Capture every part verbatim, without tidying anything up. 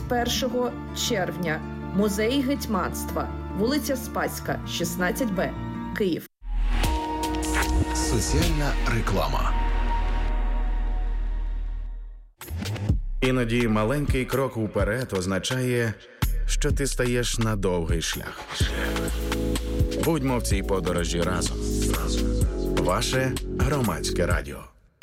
першого червня. Музей гетьманства. Вулиця Спаська, шістнадцять Б. Київ. Соціальна реклама. Іноді маленький крок уперед означає, що ти стаєш на довгий шлях. Будьмо в цій подорожі разом. Ваше громадське радіо.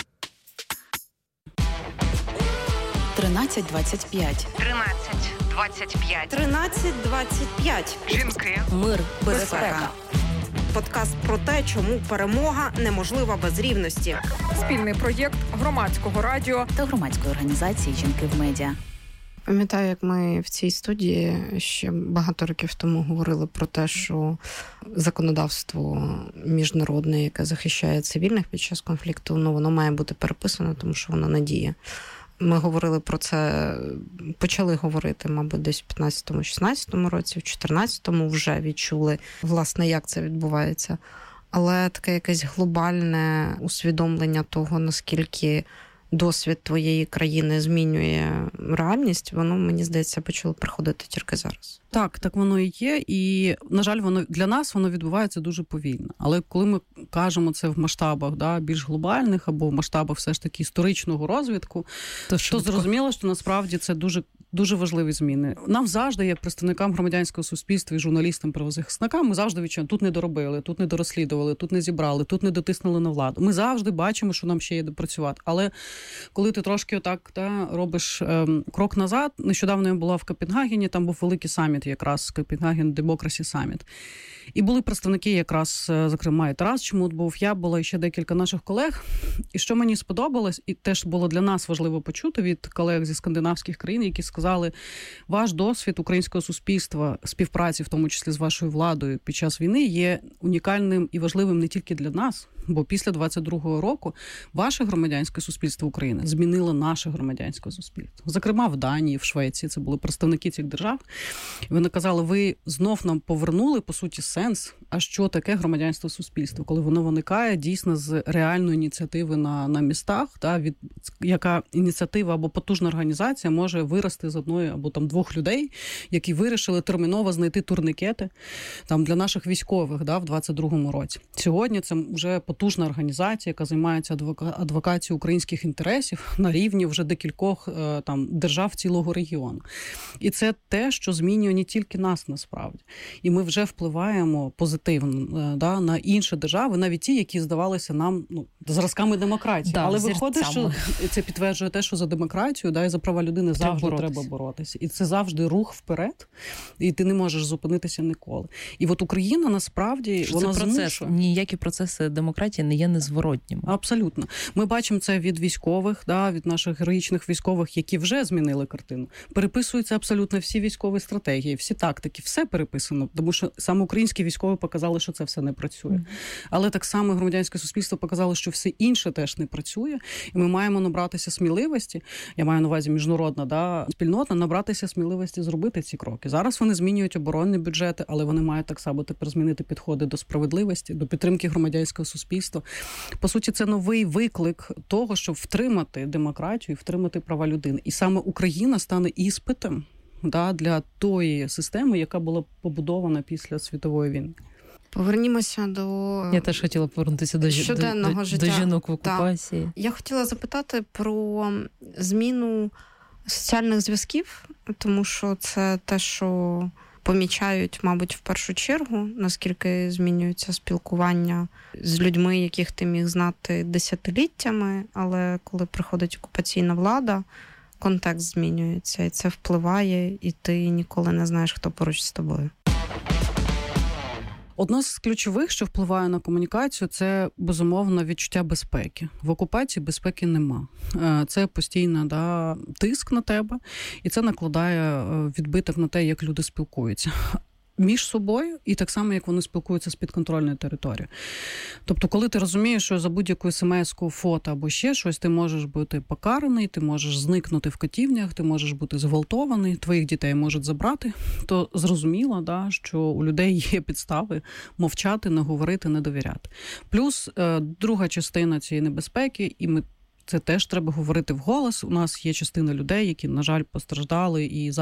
тринадцять двадцять п'ять. тринадцять двадцять п'ять. тринадцять двадцять п'ять. Жінки. Мир, безпека. Безпека. Подкаст про те, чому перемога неможлива без рівності. Спільний проєкт громадського радіо та громадської організації «Жінки в медіа». Пам'ятаю, як ми в цій студії ще багато років тому говорили про те, що законодавство міжнародне, яке захищає цивільних під час конфлікту, ну, воно має бути переписано, тому що воно не діє. Ми говорили про це, почали говорити, мабуть, десь в п'ятнадцятому-шістнадцятому році, в чотирнадцятому вже відчули, власне, як це відбувається. Але таке якесь глобальне усвідомлення того, наскільки досвід твоєї країни змінює реальність, воно, мені здається, почало приходити тільки зараз. Так, так воно і є, і, на жаль, воно для нас воно відбувається дуже повільно. Але коли ми кажемо це в масштабах, да, більш глобальних або в масштабах все ж таки історичного розвитку, то, то зрозуміло, що насправді це дуже дуже важливі зміни. Нам завжди, як представникам громадянського суспільства і журналістам, правозахисникам, ми завжди відчуваємо, тут не доробили, тут не дорозслідували, тут не зібрали, тут не дотиснули на владу. Ми завжди бачимо, що нам ще є де працювати. Але коли ти трошки отак та, робиш ем, крок назад, нещодавно я була в Копенгагені, там був великий саміт якраз, Копенгаген Democracy Summit. І були представники якраз, зокрема, і Тарас Чмут був, я була, і ще декілька наших колег. І що мені сподобалось, і теж було для нас важливо почути від колег зі скандинавських країн, які сказали, ваш досвід українського суспільства, співпраці, в тому числі з вашою владою під час війни, є унікальним і важливим не тільки для нас, бо після двадцять другого року ваше громадянське суспільство України змінило наше громадянське суспільство. Зокрема, в Данії, в Швеції, це були представники цих держав. І вони казали, ви знов нам повернули, по суті, сенс, а що таке громадянство суспільства, коли воно виникає дійсно з реальної ініціативи на, на містах, та, від, яка ініціатива або потужна організація може вирости з одної або там двох людей, які вирішили терміново знайти турнікети там, для наших військових, да, в двадцять другому році. Сьогодні це вже потужна організація, яка займається адвока... адвокацією українських інтересів на рівні вже декількох там, держав цілого регіону. І це те, що змінює не тільки нас насправді. І ми вже впливаємо позитивно да, на інші держави, навіть ті, які здавалися нам ну, зразками демократії. Да, але виходить, що це підтверджує те, що за демократію да, і за права людини треба завжди боротися. треба боротися. І це завжди рух вперед, і ти не можеш зупинитися ніколи. І от Україна насправді що вона це процес, змушує. Ніякі процеси демократії не є незворотніми. Абсолютно. Ми бачимо це від військових, да, від наших героїчних військових, які вже змінили картину. Переписуються абсолютно всі військові стратегії, всі тактики, все переписано, тому що саме українські військові показали, що це все не працює. Mm. Але так само громадянське суспільство показало, що все інше теж не працює, і ми маємо набратися сміливості, я маю на увазі міжнародна да, спільнота, набратися сміливості зробити ці кроки. Зараз вони змінюють оборонні бюджети, але вони мають так само тепер змінити підходи до справедливості, до підтримки громадянського суспільства. По суті, це новий виклик того, щоб втримати демократію і втримати права людини. І саме Україна стане іспитом да, для тої системи, яка була побудована після світової війни. Повернімося до... Я теж хотіла повернутися до, щоденного до, життя. до жінок в окупації. Так. Я хотіла запитати про зміну соціальних зв'язків, тому що це те, що помічають, мабуть, в першу чергу, наскільки змінюється спілкування з людьми, яких ти міг знати десятиліттями, але коли приходить окупаційна влада, контекст змінюється, і це впливає, і ти ніколи не знаєш, хто поруч з тобою. Одно з ключових, що впливає на комунікацію, це, безумовно, відчуття безпеки. В окупації безпеки нема. Це постійно да, тиск на тебе, і це накладає відбиток на те, як люди спілкуються. Між собою, і так само, як вони спілкуються з підконтрольною територією. Тобто, коли ти розумієш, що за будь-яку смс-ку, фото або ще щось, ти можеш бути покараний, ти можеш зникнути в катівнях, ти можеш бути зґвалтований, твоїх дітей можуть забрати, то зрозуміло, да, що у людей є підстави мовчати, не говорити, не довіряти. Плюс друга частина цієї небезпеки, і ми це теж треба говорити вголос. У нас є частина людей, які, на жаль, постраждали і